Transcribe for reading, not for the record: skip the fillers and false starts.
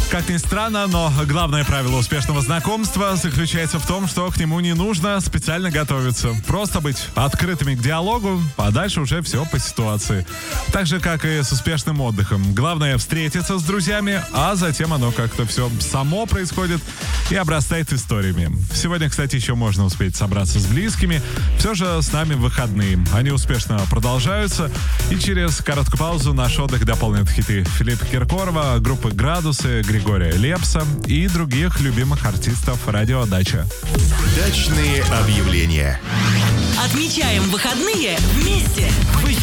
Как ни странно, но главное правило успешного знакомства заключается в том, что к нему не нужно специально готовиться. Просто быть открытыми к диалогу, а дальше уже все по ситуации. Так же, как и с успешным отдыхом. Главное встретиться с друзьями, а затем оно как-то все само происходит и обрастает историями. Сегодня, кстати, еще можно успеть собраться с близкими. Все же с нами выходные. Они успешно продолжаются. И через короткую паузу наш отдых дополнит хиты Филиппа Киркорова, группы «Градусы», Григория Лепса и других любимых артистов радио «Дача». Дачные объявления. Отмечаем выходные вместе.